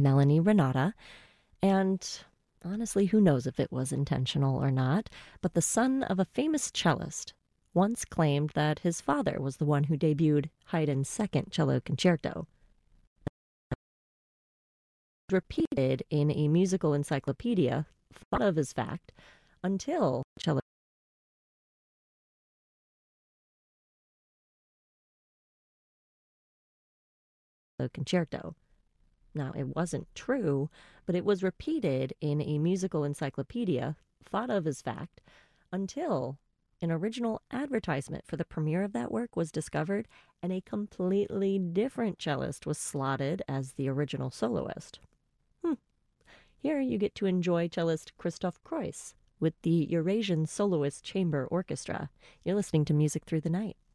Melanie Renata, and honestly, who knows if it was intentional or not, but the son of a famous cellist once claimed that his father was the one who debuted Haydn's second cello concerto. Repeated in a musical encyclopedia, thought of as fact, until cello concerto. Now, it wasn't true, but it was repeated in a musical encyclopedia, thought of as fact, until an original advertisement for the premiere of that work was discovered and a completely different cellist was slotted as the original soloist. Here you get to enjoy cellist Christoph Kreuss with the Eurasian Soloist Chamber Orchestra. You're listening to Music Through the Night.